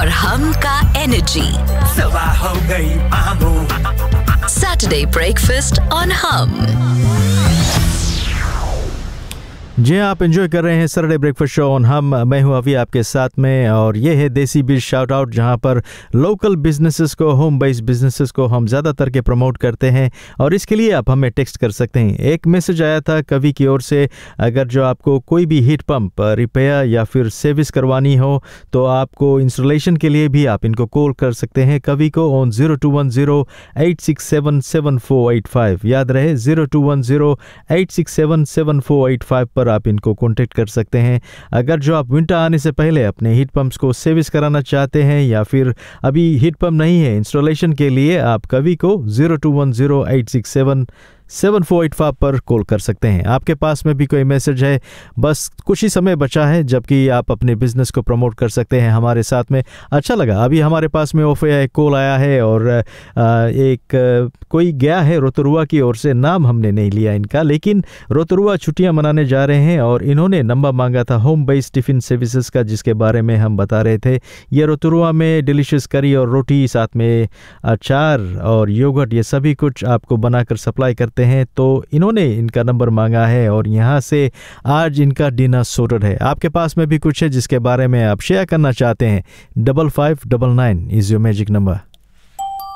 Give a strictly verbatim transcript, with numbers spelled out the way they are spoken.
और हम का एनर्जी। सुबह हो गई मामू। सैटरडे ब्रेकफास्ट ऑन हम। जी आप एंजॉय कर रहे हैं सैटरडे ब्रेकफास्ट शो ऑन हम। मैं हूं अभी आपके साथ में और ये है देसी बीज शाउट आउट, जहां पर लोकल बिजनेसेस को, होम बेस्ड बिजनेसेस को हम ज़्यादातर के प्रमोट करते हैं और इसके लिए आप हमें टेक्स्ट कर सकते हैं। एक मैसेज आया था कवि की ओर से, अगर जो आपको कोई भी हीट पंप रिपेयर या फिर सर्विस करवानी हो तो आपको इंस्टॉलेशन के लिए भी आप इनको कॉल कर सकते हैं कवि को on zero to one zero eight six seven seven four eight five. याद रहे zero to one zero eight six seven seven four eight five पर आप इनको कांटेक्ट कर सकते हैं। अगर जो आप विंटर आने से पहले अपने हीट पंप्स को सर्विस कराना चाहते हैं या फिर अभी हीट पंप नहीं है इंस्टॉलेशन के लिए, आप कवि को zero to one zero eight six seven seven four eight five पर कॉल कर सकते हैं। आपके पास में भी कोई मैसेज है, बस कुछ ही समय बचा है जबकि आप अपने बिजनेस को प्रमोट कर सकते हैं हमारे साथ में। अच्छा लगा, अभी हमारे पास में ओफे एक कॉल आया है और एक कोई गया है रोतरुआ की ओर से, नाम हमने नहीं लिया इनका, लेकिन रोतरुआ छुट्टियां मनाने जा रहे हैं और इन्होंने नंबर मांगा था होम बेस्ड टिफिन सर्विसेज का, जिसके बारे में हम बता रहे थे। ये रोतरुआ में डिलीशियस करी और रोटी, साथ में अचार और योगर्ट, ये सभी कुछ आपको बनाकर सप्लाई करते हैं। तो इन्होंने इनका नंबर मांगा है और यहाँ से आज इनका डिनर सॉर्टेड है। आपके पास में भी कुछ है जिसके बारे में आप शेयर करना चाहते हैं, double five double nine is your magic number.